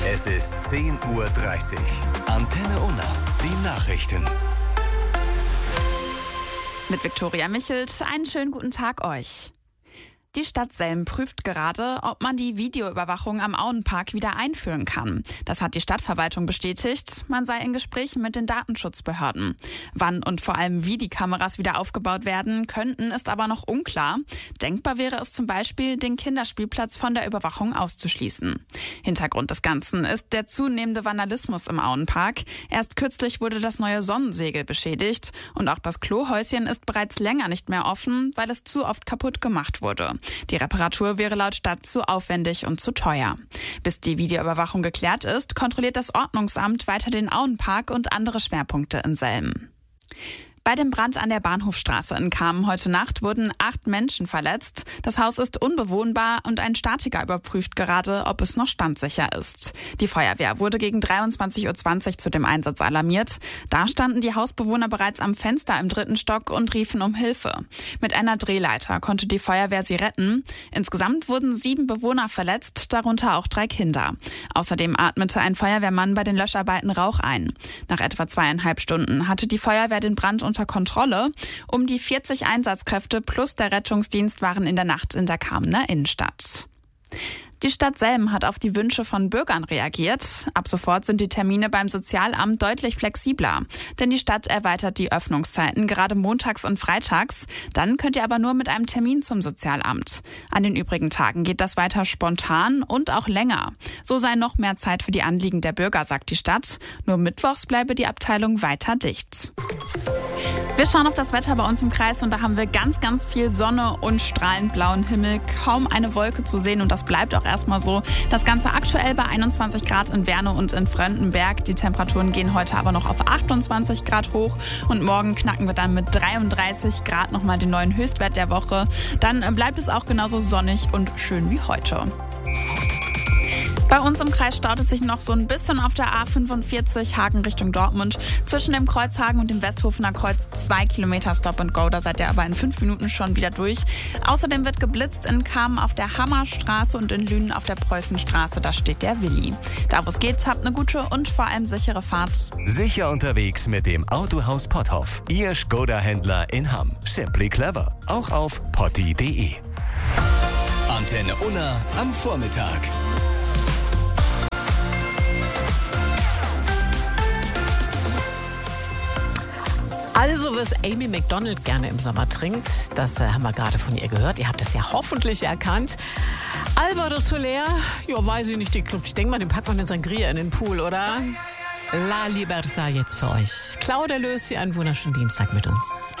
Es ist 10:30 Uhr. Antenne Unna, die Nachrichten. Mit Viktoria Michelt, einen schönen guten Tag euch. Die Stadt Selm prüft gerade, ob man die Videoüberwachung am Auenpark wieder einführen kann. Das hat die Stadtverwaltung bestätigt. Man sei in Gesprächen mit den Datenschutzbehörden. Wann und vor allem wie die Kameras wieder aufgebaut werden könnten, ist aber noch unklar. Denkbar wäre es zum Beispiel, den Kinderspielplatz von der Überwachung auszuschließen. Hintergrund des Ganzen ist der zunehmende Vandalismus im Auenpark. Erst kürzlich wurde das neue Sonnensegel beschädigt und auch das Klohäuschen ist bereits länger nicht mehr offen, weil es zu oft kaputt gemacht wurde. Die Reparatur wäre laut Stadt zu aufwendig und zu teuer. Bis die Videoüberwachung geklärt ist, kontrolliert das Ordnungsamt weiter den Auenpark und andere Schwerpunkte in Selm. Bei dem Brand an der Bahnhofstraße in Kamen heute Nacht wurden 8 Menschen verletzt. Das Haus ist unbewohnbar und ein Statiker überprüft gerade, ob es noch standsicher ist. Die Feuerwehr wurde gegen 23:20 Uhr zu dem Einsatz alarmiert. Da standen die Hausbewohner bereits am Fenster im 3. Stock und riefen um Hilfe. Mit einer Drehleiter konnte die Feuerwehr sie retten. Insgesamt wurden 7 Bewohner verletzt, darunter auch 3 Kinder. Außerdem atmete ein Feuerwehrmann bei den Löscharbeiten Rauch ein. Nach etwa 2,5 Stunden hatte die Feuerwehr den Brand unter Kontrolle. Um die 40 Einsatzkräfte plus der Rettungsdienst waren in der Nacht in der Kamener Innenstadt. Die Stadt Selm hat auf die Wünsche von Bürgern reagiert. Ab sofort sind die Termine beim Sozialamt deutlich flexibler. Denn die Stadt erweitert die Öffnungszeiten, gerade montags und freitags. Dann könnt ihr aber nur mit einem Termin zum Sozialamt. An den übrigen Tagen geht das weiter spontan und auch länger. So sei noch mehr Zeit für die Anliegen der Bürger, sagt die Stadt. Nur mittwochs bleibe die Abteilung weiter dicht. Wir schauen auf das Wetter bei uns im Kreis und da haben wir ganz, ganz viel Sonne und strahlend blauen Himmel. Kaum eine Wolke zu sehen und das bleibt auch erstmal so. Das Ganze aktuell bei 21 Grad in Werne und in Fröndenberg. Die Temperaturen gehen heute aber noch auf 28 Grad hoch und morgen knacken wir dann mit 33 Grad nochmal den neuen Höchstwert der Woche. Dann bleibt es auch genauso sonnig und schön wie heute. Bei uns im Kreis staut es sich noch so ein bisschen auf der A45 Hagen Richtung Dortmund. Zwischen dem Kreuzhagen und dem Westhofener Kreuz 2 Kilometer Stop and Go. Da seid ihr aber in 5 Minuten schon wieder durch. Außerdem wird geblitzt in Kamen auf der Hammerstraße und in Lünen auf der Preußenstraße. Da steht der Willi. Da wo es geht, habt eine gute und vor allem sichere Fahrt. Sicher unterwegs mit dem Autohaus Potthoff. Ihr Skoda-Händler in Hamm. Simply clever. Auch auf potti.de. Antenne Unna am Vormittag. Also, was Amy Macdonald gerne im Sommer trinkt, das haben wir gerade von ihr gehört. Ihr habt das ja hoffentlich erkannt. Alvaro Soler, ja, weiß ich nicht, ich denke mal, den packt man in Sangria in den Pool, oder? La Libertad jetzt für euch. Claudia Lösi, einen wunderschönen Dienstag mit uns.